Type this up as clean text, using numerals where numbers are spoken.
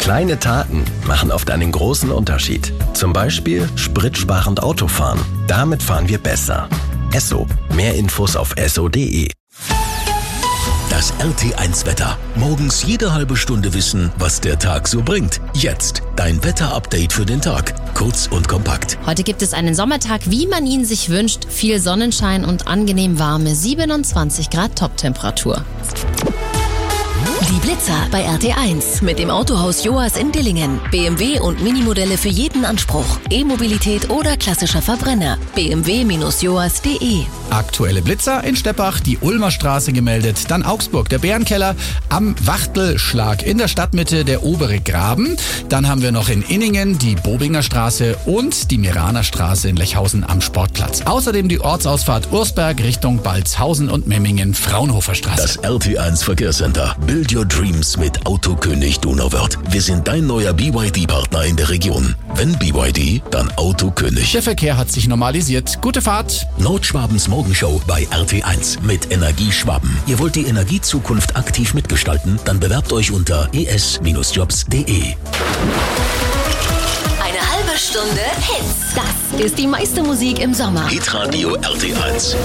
Kleine Taten machen oft einen großen Unterschied. Zum Beispiel spritsparend Autofahren. Damit fahren wir besser. Esso. Mehr Infos auf esso.de. Das RT1-Wetter. Morgens jede halbe Stunde wissen, was der Tag so bringt. Jetzt dein Wetter-Update für den Tag. Kurz und kompakt. Heute gibt es einen Sommertag, wie man ihn sich wünscht. Viel Sonnenschein und angenehm warme 27 Grad Toptemperatur. Die Blitzer bei RT1 mit dem Autohaus Joas in Dillingen. BMW und Minimodelle für jeden Anspruch. E-Mobilität oder klassischer Verbrenner. bmw-joas.de. Aktuelle Blitzer in Steppach, die Ulmer Straße gemeldet, dann Augsburg, der Bärenkeller, am Wachtelschlag in der Stadtmitte der obere Graben. Dann haben wir noch in Inningen die Bobinger Straße und die Miraner Straße in Lechhausen am Sportplatz. Außerdem die Ortsausfahrt Ursberg Richtung Balzhausen und Memmingen, Fraunhofer Straße. Das RT1 Verkehrscenter. Build your dreams mit Autokönig Donauwörth. Wir sind dein neuer BYD-Partner in der Region. Wenn BYD, dann Autokönig. Der Verkehr hat sich normalisiert. Gute Fahrt. Nordschwabens Morgenshow bei RT1 mit Energieschwaben. Ihr wollt die Energiezukunft aktiv mitgestalten? Dann bewerbt euch unter es-jobs.de. Eine halbe Stunde Hits. Das ist die meiste Musik im Sommer. Hitradio RT1.